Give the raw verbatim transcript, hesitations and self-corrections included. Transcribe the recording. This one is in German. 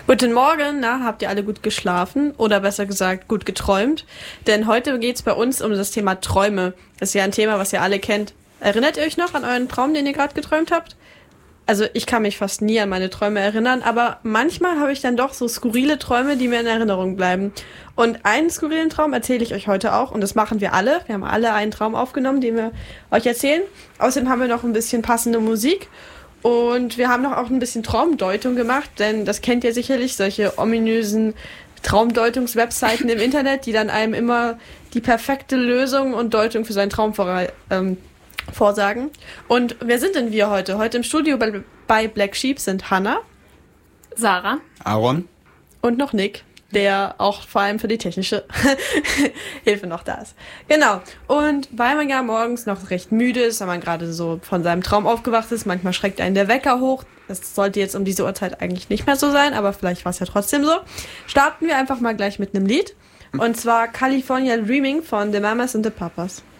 Guten Morgen, na, habt ihr alle gut geschlafen oder besser gesagt gut geträumt? Denn heute geht's bei uns um das Thema Träume. Das ist ja ein Thema, was ihr alle kennt. Erinnert ihr euch noch an euren Traum, den ihr gerade geträumt habt? Also ich kann mich fast nie an meine Träume erinnern, aber manchmal habe ich dann doch so skurrile Träume, die mir in Erinnerung bleiben. Und einen skurrilen Traum erzähle ich euch heute auch und das machen wir alle. Wir haben alle einen Traum aufgenommen, den wir euch erzählen. Außerdem haben wir noch ein bisschen passende Musik. Und wir haben noch auch ein bisschen Traumdeutung gemacht, denn das kennt ihr sicherlich, solche ominösen Traumdeutungs-Webseiten im Internet, die dann einem immer die perfekte Lösung und Deutung für seinen Traum vor, ähm, vorsagen. Und wer sind denn wir heute? Heute im Studio bei, bei Black Sheep sind Hannah, Sarah, Aaron und noch Nick, der auch vor allem für die technische Hilfe noch da ist. Genau. Und weil man ja morgens noch recht müde ist, weil man gerade so von seinem Traum aufgewacht ist, manchmal schreckt einen der Wecker hoch. Das sollte jetzt um diese Uhrzeit eigentlich nicht mehr so sein, aber vielleicht war es ja trotzdem so. Starten wir einfach mal gleich mit einem Lied. Und zwar California Dreaming von The Mamas and the Papas.